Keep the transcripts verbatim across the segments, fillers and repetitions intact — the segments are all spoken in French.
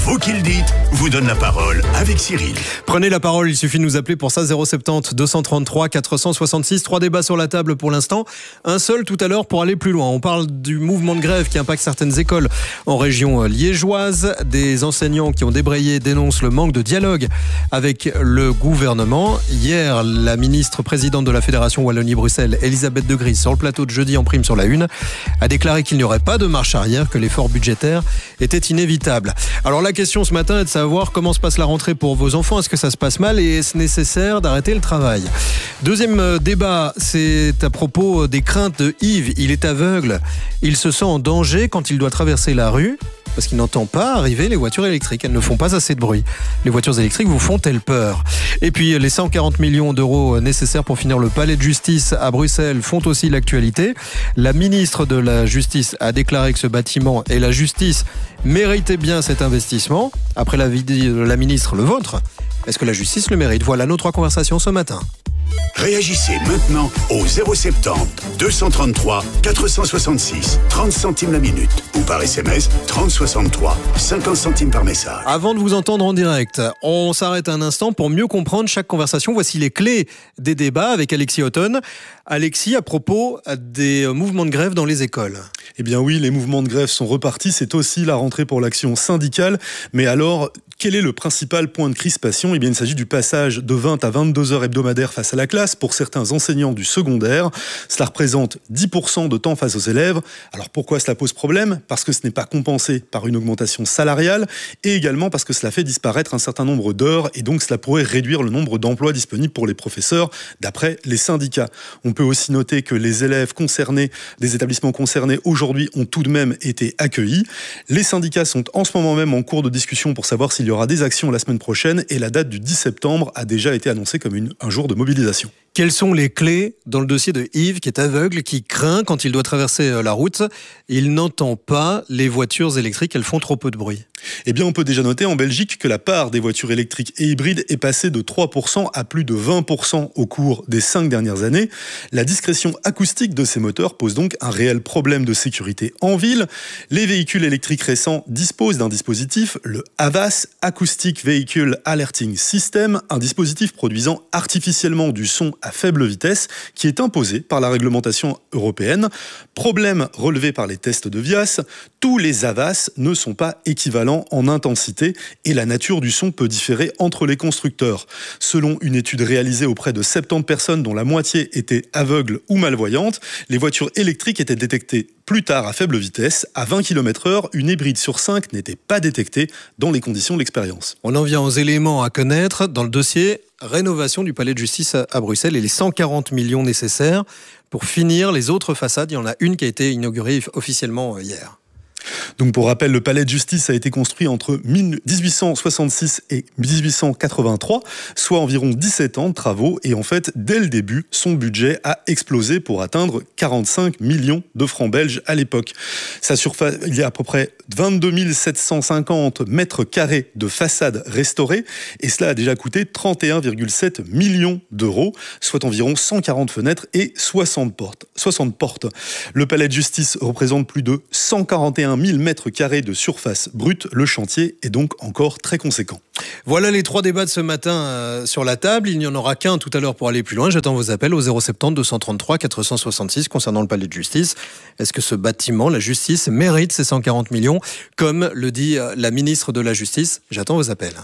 Vous qui le dites vous donne la parole avec Cyril. Prenez la parole, il suffit de nous appeler pour ça. Zéro sept zéro deux cent trente-trois quatre cent soixante-six. Trois débats sur la table pour l'instant. Un seul tout à l'heure pour aller plus loin. On parle du mouvement de grève qui impacte certaines écoles en région liégeoise. Des enseignants qui ont débrayé dénoncent le manque de dialogue avec le gouvernement. Hier, la ministre présidente de la Fédération Wallonie-Bruxelles, Elisabeth de Gries, sur le plateau de Jeudi en prime sur la Une, a déclaré qu'il n'y aurait pas de marche arrière, que l'effort budgétaire était inévitable. Alors la question ce matin est de savoir comment se passe la rentrée pour vos enfants. Est-ce que ça se passe mal et est-ce nécessaire d'arrêter le travail? Deuxième débat, c'est à propos des craintes de Yves. Il est aveugle. Il se sent en danger quand il doit traverser la rue parce qu'il n'entend pas arriver les voitures électriques. Elles ne font pas assez de bruit. Les voitures électriques vous font-elles peur? Et puis les cent quarante millions d'euros nécessaires pour finir le palais de justice à Bruxelles font aussi l'actualité. La ministre de la Justice a déclaré que ce bâtiment et la justice méritaient bien cet investissement. Après l'avis de la ministre, le vôtre, est-ce que la justice le mérite? Voilà nos trois conversations ce matin. Réagissez maintenant au zéro sept zéro deux cent trente-trois quatre cent soixante-six, trente centimes la minute ou par S M S trente soixante-trois, cinquante centimes par message. Avant de vous entendre en direct, on s'arrête un instant pour mieux comprendre chaque conversation. Voici les clés des débats avec Alexis Houghton. Alexis, à propos des mouvements de grève dans les écoles. Eh bien oui, les mouvements de grève sont repartis. C'est aussi la rentrée pour l'action syndicale. Mais alors, quel est le principal point de crispation? Eh bien, il s'agit du passage de vingt à vingt-deux heures hebdomadaires face à la classe pour certains enseignants du secondaire. Cela représente dix pour cent de temps face aux élèves. Alors pourquoi cela pose problème? Parce que ce n'est pas compensé par une augmentation salariale et également parce que cela fait disparaître un certain nombre d'heures et donc cela pourrait réduire le nombre d'emplois disponibles pour les professeurs d'après les syndicats. On peut aussi noter que les élèves concernés, des établissements concernés aujourd'hui ont tout de même été accueillis. Les syndicats sont en ce moment même en cours de discussion pour savoir s'il y aura des actions la semaine prochaine et la date du dix septembre a déjà été annoncée comme une, un jour de mobilisation. Quelles sont les clés dans le dossier de Yves qui est aveugle, qui craint quand il doit traverser la route? Il n'entend pas les voitures électriques, elles font trop peu de bruit. Eh bien, on peut déjà noter en Belgique que la part des voitures électriques et hybrides est passée de trois pour cent à plus de vingt pour cent au cours des cinq dernières années. La discrétion acoustique de ces moteurs pose donc un réel problème de sécurité en ville. Les véhicules électriques récents disposent d'un dispositif, le AVAS, Acoustic Vehicle Alerting System, un dispositif produisant artificiellement du son à faible vitesse qui est imposé par la réglementation européenne. Problème relevé par les tests de Vias, tous les AVAS ne sont pas équivalents en intensité et la nature du son peut différer entre les constructeurs. Selon une étude réalisée auprès de soixante-dix personnes dont la moitié étaient aveugles ou malvoyantes, les voitures électriques étaient détectées plus tard à faible vitesse. À vingt kilomètres heure, une hybride sur cinq n'était pas détectée dans les conditions de l'expérience. On en vient aux éléments à connaître dans le dossier rénovation du palais de justice à Bruxelles et les cent quarante millions nécessaires pour finir les autres façades. Il y en a une qui a été inaugurée officiellement hier. Donc pour rappel, le palais de justice a été construit entre dix-huit cent soixante-six et dix-huit cent quatre-vingt-trois, soit environ dix-sept ans de travaux. Et en fait, dès le début, son budget a explosé pour atteindre quarante-cinq millions de francs belges à l'époque. Sa surface, il y a à peu près vingt-deux mille sept cent cinquante mètres carrés de façade restaurée. Et cela a déjà coûté trente et un virgule sept millions d'euros, soit environ cent quarante fenêtres et soixante portes. soixante portes. Le palais de justice représente plus de cent quarante et un mille mètres carrés de surface brute. Le chantier est donc encore très conséquent. Voilà les trois débats de ce matin euh, sur la table. Il n'y en aura qu'un tout à l'heure pour aller plus loin. J'attends vos appels au zéro sept zéro deux cent trente-trois quatre cent soixante-six concernant le palais de justice. Est-ce que ce bâtiment, la justice, mérite ces cent quarante millions, comme le dit euh, la ministre de la Justice? J'attends vos appels.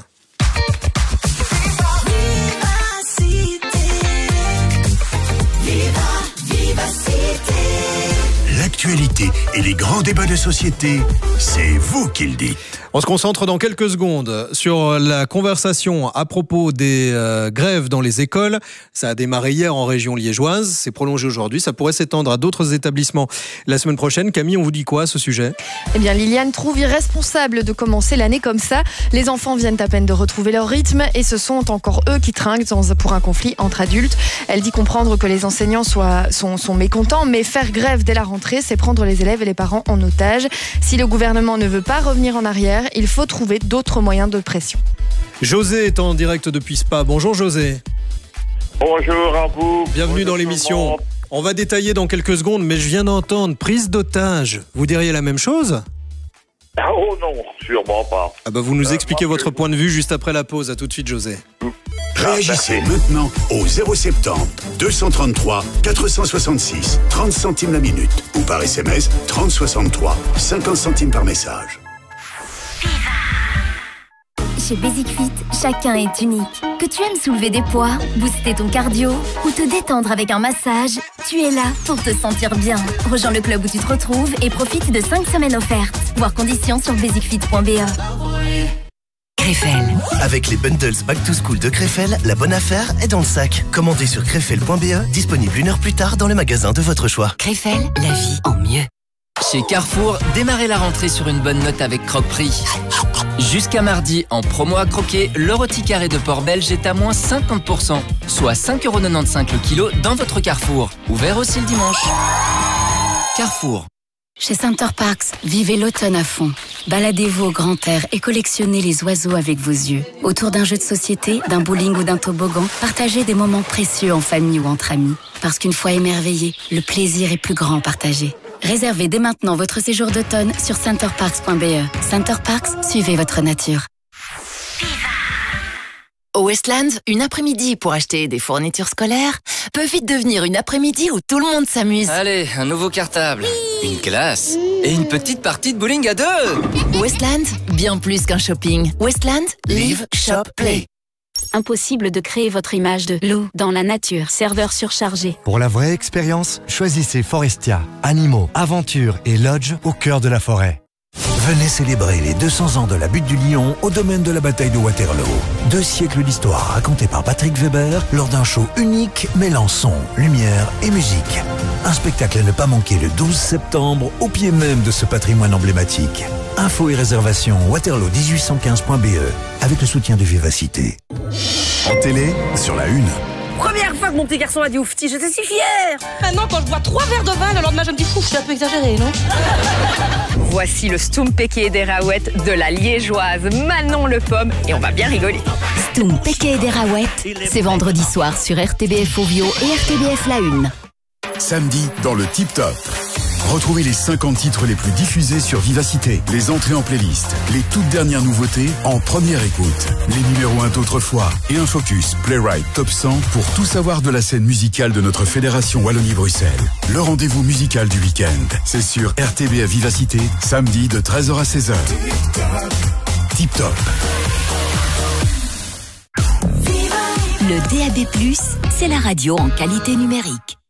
L'actualité et les grands débats de société, c'est vous qui le dites. On se concentre dans quelques secondes sur la conversation à propos des euh, grèves dans les écoles. Ça a démarré hier en région liégeoise, c'est prolongé aujourd'hui, ça pourrait s'étendre à d'autres établissements la semaine prochaine. Camille, on vous dit quoi à ce sujet? Eh bien, Liliane trouve irresponsable de commencer l'année comme ça. Les enfants viennent à peine de retrouver leur rythme et ce sont encore eux qui trinquent pour un conflit entre adultes. Elle dit comprendre que les enseignants soient, sont, sont mécontents, mais faire grève dès la rentrée, c'est prendre les élèves et les parents en otage. Si le gouvernement ne veut pas revenir en arrière, il faut trouver d'autres moyens de pression. José est en direct depuis Spa. Bonjour José. Bonjour à vous. Bienvenue Bonjour dans l'émission. On va détailler dans quelques secondes, mais je viens d'entendre prise d'otage. Vous diriez la même chose ? Oh non, sûrement pas. Ah bah vous nous Euh, expliquez moi, votre je- point de vue juste après la pause. À tout de suite, José. Réagissez merci. maintenant au zéro soixante-dix deux cent trente-trois quatre cent soixante-six trente centimes la minute ou par S M S trente soixante-trois cinquante centimes par message. Chez Basic Fit, chacun est unique. Que tu aimes soulever des poids, booster ton cardio ou te détendre avec un massage, tu es là pour te sentir bien. Rejoins le club où tu te retrouves et profite de cinq semaines offertes. Voir conditions sur basic fit point b e. Crefel. Avec les bundles Back to School de Crefel, la bonne affaire est dans le sac. Commandez sur crefel point b e, disponible une heure plus tard dans le magasin de votre choix. Crefel, la vie en mieux. Chez Carrefour, démarrez la rentrée sur une bonne note avec Croque-Prix. Jusqu'à mardi, en promo à croquer, le rôti carré de porc belge est à moins cinquante pour cent, soit cinq euros quatre-vingt-quinze le kilo dans votre Carrefour. Ouvert aussi le dimanche. Carrefour. Chez Center Parks, vivez l'automne à fond. Baladez-vous au grand air et collectionnez les oiseaux avec vos yeux. Autour d'un jeu de société, d'un bowling ou d'un toboggan, partagez des moments précieux en famille ou entre amis. Parce qu'une fois émerveillé, le plaisir est plus grand partagé. Réservez dès maintenant votre séjour d'automne sur center parks point b e. Center Parks, suivez votre nature. Au Westlands, une après-midi pour acheter des fournitures scolaires peut vite devenir une après-midi où tout le monde s'amuse. Allez, un nouveau cartable, une glace et une petite partie de bowling à deux. Westlands, bien plus qu'un shopping. Westlands, live, shop, play. Impossible de créer votre image de l'eau dans la nature. Serveur surchargé. Pour la vraie expérience, choisissez Forestia. Animaux, aventures et lodge au cœur de la forêt. Venez célébrer les deux cents ans de la butte du Lion au domaine de la bataille de Waterloo. Deux siècles d'histoire racontés par Patrick Weber lors d'un show unique mêlant son, lumière et musique. Un spectacle à ne pas manquer le douze septembre au pied même de ce patrimoine emblématique. Infos et réservations waterloo dix-huit cent quinze point b e avec le soutien de Vivacité. En télé, sur la une. Première fois que mon petit garçon a dit oufti, j'étais si fière. Maintenant, quand je bois trois verres de vin, le lendemain, je me dis ouf, c'est un peu exagéré, non? Voici le Stoum Péké des Raouettes de la liégeoise Manon Le Pomme et on va bien rigoler. Stoum Péké des Raouettes, c'est vendredi soir sur R T B F Ovio et R T B F La Une. Samedi, dans le Tip Top. Retrouvez les cinquante titres les plus diffusés sur Vivacité, les entrées en playlist, les toutes dernières nouveautés en première écoute, les numéros un d'autrefois et un focus Playwright Top cent pour tout savoir de la scène musicale de notre fédération Wallonie-Bruxelles. Le rendez-vous musical du week-end, c'est sur R T B à Vivacité, samedi de treize heures à seize heures. Tip Top. Le D A B plus, c'est la radio en qualité numérique.